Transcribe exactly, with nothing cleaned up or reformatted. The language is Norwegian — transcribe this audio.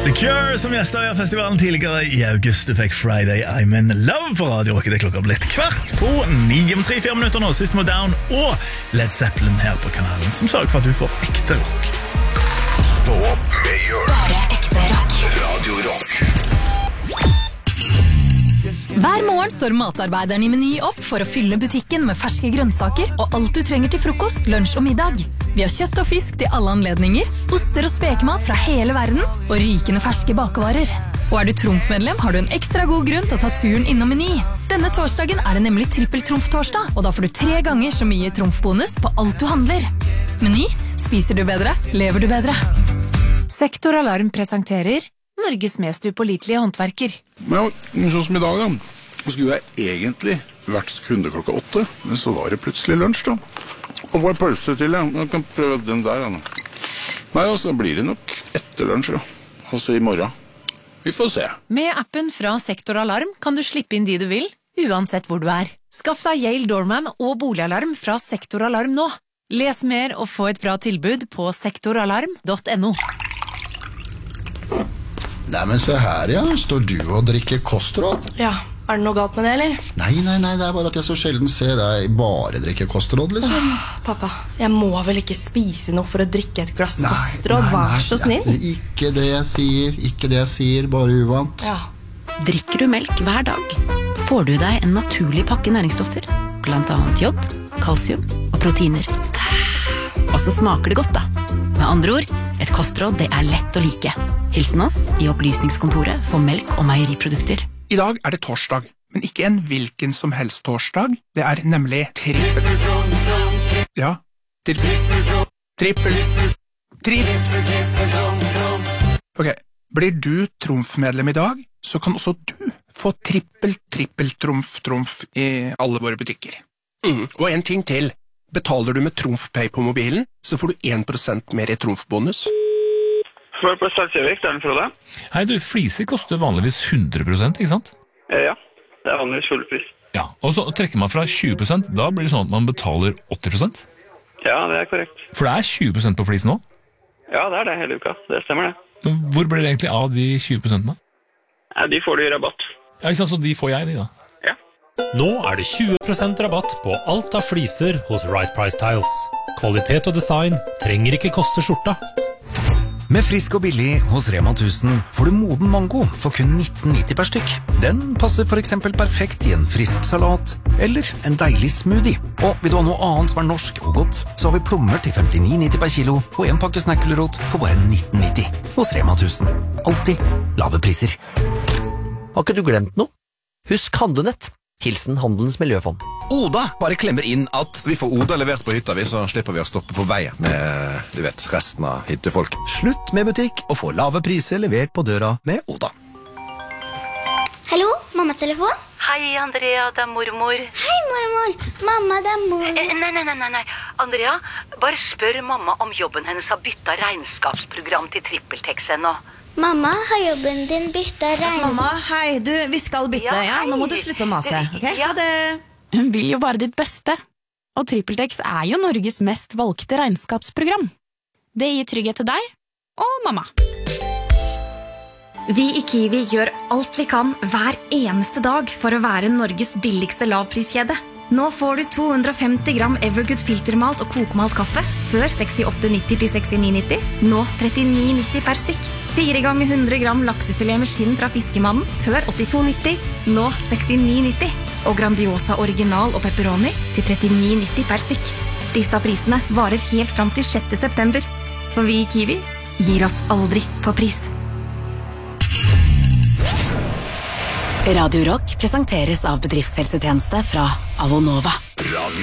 The Cure som gjester i festivalen tidligere i august. Du fikk Friday I'm in Love på Radio Rock. Det er klokka blitt kvart på ni om tre-fire minutter nå. Sist må Down og Led Zeppelin her på kanalen, som sørger for at du får ekte rock. Stå opp med Jørn. Bare ekte rock. Radio Rock. Hver morgen står matarbeideren i Meny opp for å fylle butikken med ferske grønnsaker og alt du trenger til frokost, lunsj og middag. Vi har kjøtt og fisk til alle anledninger, oster og spekemat fra hele verden og rykende ferske bakevarer. Og er du Trumf-medlem, har du en ekstra god grunn til å ta turen innom Meny. Denne torsdagen er det nemlig trippel-trumf-torsdag, og da får du tre ganger så mye trumfbonus på alt du handler. Meny, spiser du bedre, lever du bedre. Sektoralarm presenterer Norges mest upålitelige håndverker. Men sånn som i dag da, skulle jeg egentlig vært kunde klokka åtte, men så var det plutselig lunsj da. Og bare pølse til, ja. Jeg kan prøve den der, ja. Nei, altså, blir det nok etter lunsj, da. Altså i morgen. Vi får se. Med appen fra Sektoralarm kan du slippe inn de du vil, uansett hvor du er. Skaff deg Yale Doorman og boligalarm fra Sektoralarm nå. Les mer og få et bra tilbud på sektoralarm punktum no. Nei, men se her, ja. Står du og drikker kostråd? Ja, er det noe galt med det, eller? Nei, nei, nei, det er bare at jeg så sjelden ser deg bare drikke kostråd, liksom. Åh, pappa, jeg må vel ikke spise noe for å drikke et glass kostråd, vær så snill. Nei, ikke det jeg sier, ikke det jeg sier, bare uvant. Ja. Drikker du melk hver dag, får du deg en naturlig pakke næringsstoffer, blant annet jod, kalsium og proteiner. Og så smaker det godt da. Med andre ord, et kostråd det er lett å like. Hilsen oss i opplysningskontoret for melk og meieriprodukter. I dag er det torsdag, men ikke en hvilken som helst torsdag. Det er nemlig trippel. Ja, trippel. Trippel. Trippel. Ok, blir du trumfmedlem i dag, så kan også du få trippel, trippel, trumf, trumf i alle våre butikker. Mm. Og en ting til. Betaler du med TrumfPay på mobilen, så får du en prosent mer i trumfbonus. For på Stadsjøvik, det er den fra deg. Hei du, fliser koster vanligvis hundre prosent, ikke sant? Ja, det er vanligvis full pris. Ja, og så trekker man fra tjue prosent, da blir det sånn at man betaler åtti prosent? Ja, det er korrekt. For det er tjue prosent på flis nå? Ja, det er det hele uka, det stemmer det. Men hvor blir det egentlig av de tjue prosentene? Ja, de får du i rabatt. Ja, ikke sant, så de får jeg, de da? Ja. Nå er det tjue prosent rabatt på alt av fliser hos Right Price Tiles. Kvalitet og design trenger ikke koste skjorta. Med frisk og billig hos Rema tusen får du moden mango for kun nitten nitti per stykk. Den passer for eksempel perfekt i en frisk salat eller en deilig smoothie. Og vil du ha noe annet som er norsk og godt, så har vi plommer til femtini nitti per kilo og en pakke snackelrot for bare nitten nitti hos Rema tusen. Alltid lave priser. Har ikke du glemt noe? Husk handlenett. Hilsen Handelens Miljøfond. Oda bare klemmer inn at vi får Oda levert på hytta vi, så slipper vi å stoppe på veien med, du vet, resten av hyttefolk. Slutt med butikk og få lave priser levert på døra med Oda. Hallo, mammas telefon? Hei, Andrea, det er mormor. Hei, mormor. Mamma, det er mor. Eh, nei, nei, nei, nei. Andrea, bare spør mamma om jobben hennes har byttet regnskapsprogram til TrippelTex ennå. Mamma, har jobben din byttet regnskap? Mamma, hei, du, vi skal bytte, ja, ja? Nå må du slutte å mase, ok? Ja, det... Hun vil jo bare ditt beste, og TrippelTex er jo Norges mest valgte regnskapsprogram. Det gir trygghet til deg og mamma. Vi i Kiwi gjør alt vi kan hver eneste dag for å være Norges billigste lavpriskjede. Nå får du to hundre og femti gram Evergood filtermalt og kokmalt kaffe, før sekstiåtte nitti til sekstini nitti, nå trettini nitti per stykk. Fire ganger hundre gram laksefilet med skinn fra Fiskemannen, før åttito nitti, nå sekstini nitti. Og Grandiosa original og pepperoni til trettini nitti per stykk. Disse prisene varer helt fram til sjette september. For vi i Kiwi gir oss aldri på pris. Radio Rock presenteres av bedriftshelsetjeneste fra Avonova. Radio